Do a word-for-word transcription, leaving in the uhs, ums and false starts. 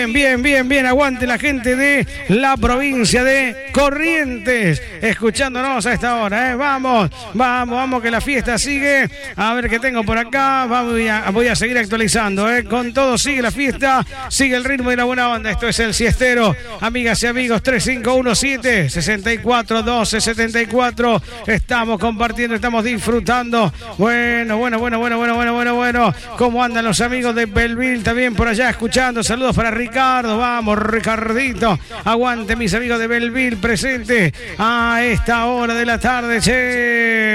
Bien, bien, bien, bien. Aguante la gente de la provincia de Corrientes, escuchándonos a esta hora, ¿eh? Vamos, vamos, vamos, que la fiesta sigue. A ver qué tengo por acá. Voy a, voy a seguir actualizando, ¿eh? Con todo sigue la fiesta, sigue el ritmo y la buena onda. Esto es el siestero. Amigas y amigos, tres cinco uno siete, seis cuatro uno dos, siete cuatro. Estamos compartiendo, estamos disfrutando. Bueno, bueno, bueno, bueno, bueno, bueno, bueno, bueno. ¿Cómo andan los amigos de Belleville también por allá escuchando? Saludos para Ricardo. Vamos, Ricardito. Aguante, mis amigos de Belleville presente a esta hora de la tarde. Che.